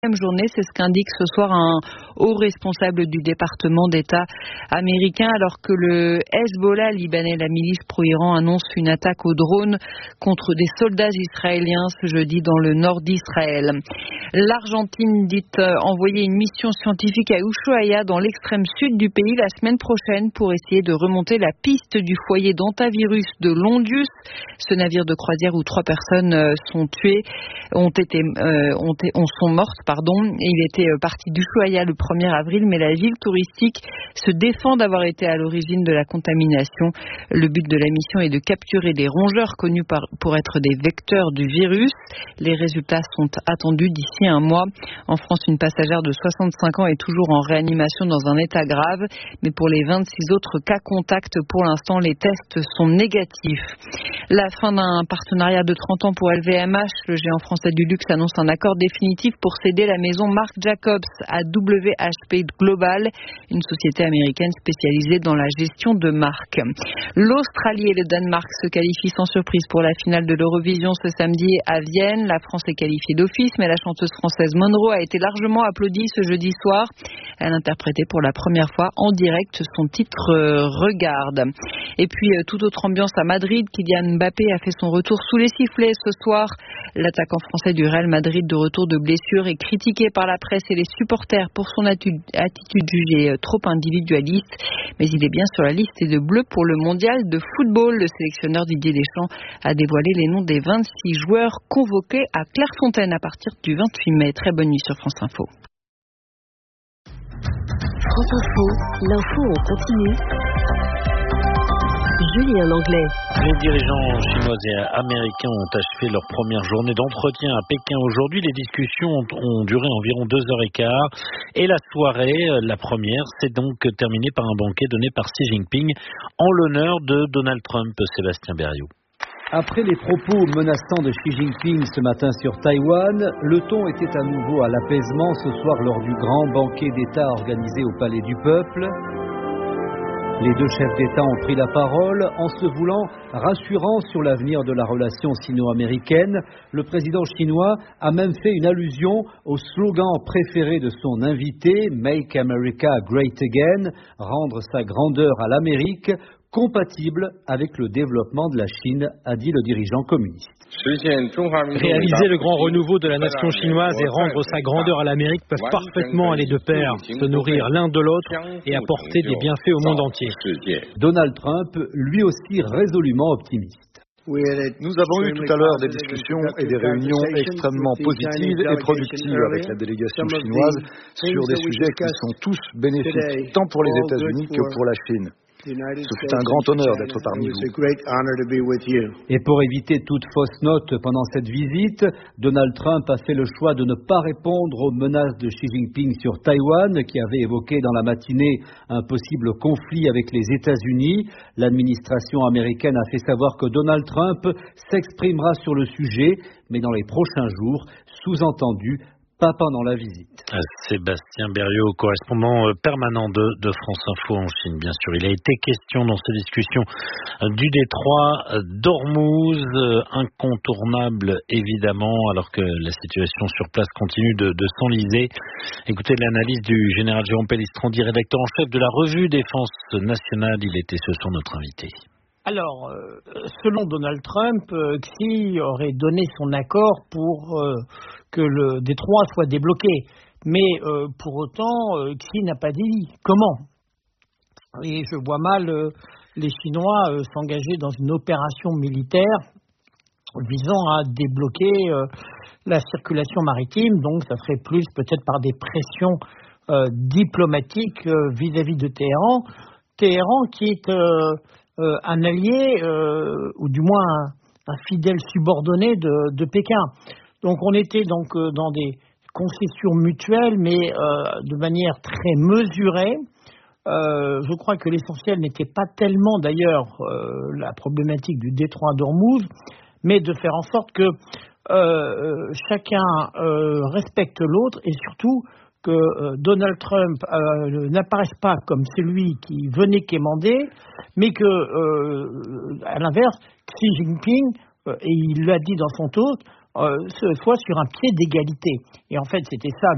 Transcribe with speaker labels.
Speaker 1: Même journée, c'est ce qu'indique ce soir un haut responsable du département d'État américain, alors que le Hezbollah libanais, la milice pro-Iran, annonce une attaque au drone contre des soldats israéliens ce jeudi dans le nord d'Israël. L'Argentine dit envoyer une mission scientifique à Ushuaia dans l'extrême sud du pays la semaine prochaine pour essayer de remonter la piste du foyer d'hantavirus de Londius. Ce navire de croisière où 3 personnes sont mortes. Il était parti d'Ushuaia le 1er avril, mais la ville touristique se défend d'avoir été à l'origine de la contamination. Le but de la mission est de capturer des rongeurs connus pour être des vecteurs du virus. Les résultats sont attendus d'ici un mois. En France, une passagère de 65 ans est toujours en réanimation dans un état grave, mais pour les 26 autres cas contacts, pour l'instant, les tests sont négatifs. La fin d'un partenariat de 30 ans pour LVMH, le géant français du luxe annonce un accord définitif pour céder la maison Marc Jacobs à WHP Global, une société américaine spécialisée dans la gestion de marques. L'Australie et le Danemark se qualifient sans surprise pour la finale de l'Eurovision ce samedi à Vienne. La France est qualifiée d'office, mais la chanteuse française Monroe a été largement applaudie ce jeudi soir. Elle interprétait pour la première fois en direct son titre Regarde. Et puis, toute autre ambiance à Madrid. Kylian Mbappé a fait son retour sous les sifflets ce soir. L'attaquant français du Real Madrid de retour de blessure est critiqué par la presse et les supporters pour son attitude jugée trop individualiste. Mais il est bien sur la liste de bleus pour le mondial de football. Le sélectionneur Didier Deschamps a dévoilé les noms des 26 joueurs convoqués à Clairefontaine à partir du 28 mai. Très bonne nuit sur France Info.
Speaker 2: France Info, l'info en continu. Julien Langlais.
Speaker 3: Les dirigeants chinois et américains ont achevé leur première journée d'entretien à Pékin aujourd'hui. Les discussions ont duré environ 2h15 et la soirée, la première, s'est donc terminée par un banquet donné par Xi Jinping en l'honneur de Donald Trump. Sébastien Berriot.
Speaker 4: Après les propos menaçants de Xi Jinping ce matin sur Taïwan, le ton était à nouveau à l'apaisement ce soir lors du grand banquet d'État organisé au Palais du Peuple. Les deux chefs d'État ont pris la parole en se voulant rassurants sur l'avenir de la relation sino-américaine. Le président chinois a même fait une allusion au slogan préféré de son invité, Make America Great Again, rendre sa grandeur à l'Amérique, compatible avec le développement de la Chine, a dit le dirigeant communiste.
Speaker 5: Réaliser le grand renouveau de la nation chinoise et rendre sa grandeur à l'Amérique peuvent parfaitement aller de pair, se nourrir l'un de l'autre et apporter des bienfaits au monde entier.
Speaker 4: Donald Trump, lui aussi résolument optimiste.
Speaker 6: Nous avons eu tout à l'heure des discussions et des réunions extrêmement positives et productives avec la délégation chinoise sur des sujets qui sont tous bénéfiques, tant pour les États-Unis que pour la Chine. Ce fut un grand honneur d'être parmi vous.
Speaker 4: Et pour éviter toute fausse note pendant cette visite, Donald Trump a fait le choix de ne pas répondre aux menaces de Xi Jinping sur Taïwan, qui avait évoqué dans la matinée un possible conflit avec les États-Unis. L'administration américaine a fait savoir que Donald Trump s'exprimera sur le sujet, mais dans les prochains jours, sous-entendu, pas pendant la visite.
Speaker 3: Sébastien Berriot, correspondant permanent de France Info en Chine, bien sûr. Il a été question dans ces discussions du détroit d'Ormuz, incontournable évidemment, alors que la situation sur place continue de s'enliser. Écoutez l'analyse du général Jérôme Pellistrandi, rédacteur en chef de la revue Défense nationale. Il était ce soir notre invité.
Speaker 7: Alors, selon Donald Trump, Xi aurait donné son accord pour que le détroit soit débloqué. Mais pour autant, Xi n'a pas dit comment. Et je vois mal les Chinois s'engager dans une opération militaire visant à débloquer la circulation maritime. Donc, ça serait plus peut-être par des pressions diplomatiques vis-à-vis de Téhéran. Téhéran qui est un allié, ou du moins un fidèle subordonné de Pékin. Donc on était donc dans des concessions mutuelles, mais de manière très mesurée. Je crois que l'essentiel n'était pas tellement d'ailleurs la problématique du détroit d'Ormuz, mais de faire en sorte que chacun respecte l'autre et surtout que Donald Trump n'apparaisse pas comme celui qui venait quémander, mais que, à l'inverse, Xi Jinping, et il l'a dit dans son talk, soit sur un pied d'égalité. Et en fait, c'était ça